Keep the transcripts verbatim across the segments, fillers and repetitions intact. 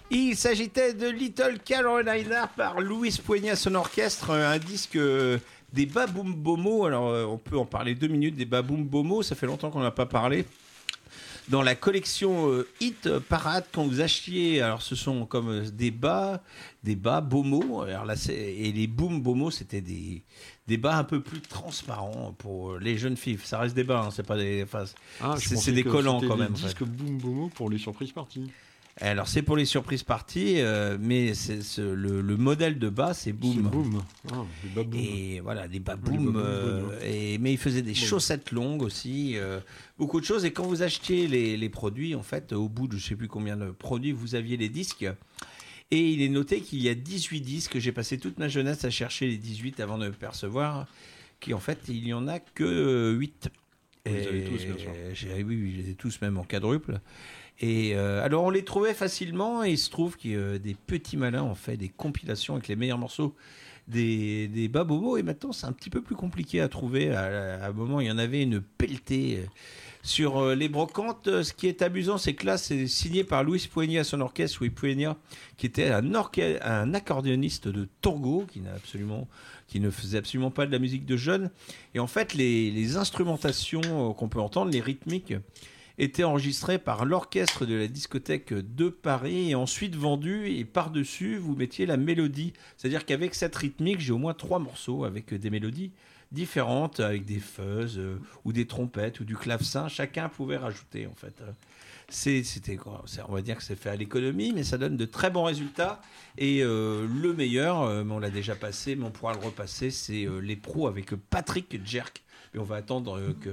Il s'agitait de Little Carolina par Louis Poigny à son orchestre, un disque euh, des Baboum Bomo. Alors euh, on peut en parler deux minutes des Baboum Bomo, ça fait longtemps qu'on n'a pas parlé. Dans la collection euh, Hit Parade, quand vous achetiez, alors ce sont comme euh, des bas, des bas Bomo, alors là, c'est, et les Boom Bomo, c'était des, des bas un peu plus transparents pour les jeunes filles. Ça reste des bas, hein, c'est pas des, enfin, ah, c'est, c'est des collants quand même. Des disques Boom Bomo pour les surprises parties. Alors c'est pour les surprises parties, euh, mais c'est, c'est, le, le modèle de bas c'est Boom. C'est Boom. Ah, des Baboum. Et voilà, des Baboum. Euh, et, mais il faisait des chaussettes longues aussi, euh, beaucoup de choses. Et quand vous achetiez les, les produits, en fait, au bout de je ne sais plus combien de produits, vous aviez les disques. Et il est noté qu'il y a dix-huit disques. J'ai passé toute ma jeunesse à chercher les dix-huit avant de percevoir qu'en fait, il n'y en a que huit. Vous les avez tous, bien sûr. J'ai, oui, oui, je les ai tous, même en quadruple. Et euh, alors on les trouvait facilement et il se trouve que euh, des petits malins ont fait des compilations avec les meilleurs morceaux des, des Babomo et maintenant c'est un petit peu plus compliqué à trouver. À, à un moment il y en avait une pelletée sur euh, les brocantes. Ce qui est amusant c'est que là c'est signé par Louis Poigny à son orchestre. Louis Poigny qui était un, orche- un accordéoniste de Togo qui n'a absolument qui ne faisait absolument pas de la musique de jeunes. Et en fait les, les instrumentations qu'on peut entendre, les rythmiques était enregistré par l'orchestre de la discothèque de Paris et ensuite vendu et par-dessus vous mettiez la mélodie. C'est-à-dire qu'avec cette rythmique, j'ai au moins trois morceaux avec des mélodies différentes, avec des fuzz euh, ou des trompettes ou du clavecin. Chacun pouvait rajouter en fait. C'est, c'était quoi c'est, on va dire que c'est fait à l'économie, mais ça donne de très bons résultats. Et euh, le meilleur, euh, on l'a déjà passé, mais on pourra le repasser, c'est euh, Les Pros avec Patrick Jerk. Mais on va attendre euh, que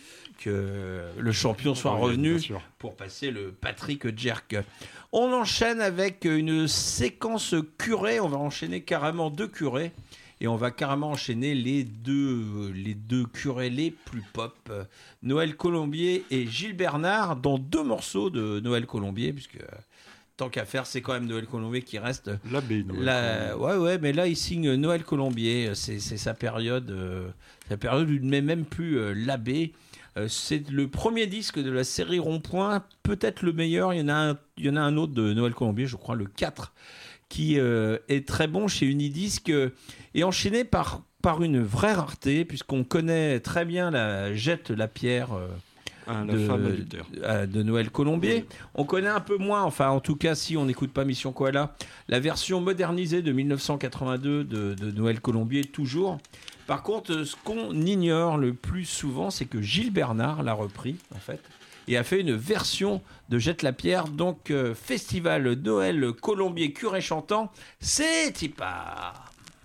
que le champion soit revenu pour passer le Patrick Jerk. On enchaîne avec une séquence curée. On va enchaîner carrément deux curés. Et on va carrément enchaîner les deux, les deux curés les plus pop. Noël Colombier et Gilles Bernard dans deux morceaux de Noël Colombier, puisque tant qu'à faire, c'est quand même Noël Colombier qui reste. L'abbé Noël la... Ouais, ouais, mais là, il signe Noël Colombier. C'est, c'est sa période. Euh, sa période où il ne met même plus euh, l'abbé. C'est le premier disque de la série Rond-Point, peut-être le meilleur. Il y en a un, il y en a un autre de Noël Colombier, je crois le quatre, qui euh, est très bon chez Unidisc euh, et enchaîné par, par une vraie rareté, puisqu'on connaît très bien la Jette la Pierre euh, ah, la de, femme adultère. de, de Noël Colombier. Oui. On connaît un peu moins, enfin en tout cas si on n'écoute pas Mission Koala, la version modernisée de dix-neuf cent quatre-vingt-deux de, de Noël Colombier toujours. Par contre, ce qu'on ignore le plus souvent, c'est que Gilles Bernard l'a repris, en fait, et a fait une version de Jette la Pierre. Donc, euh, festival Noël Colombier Curé chantant, c'est y part.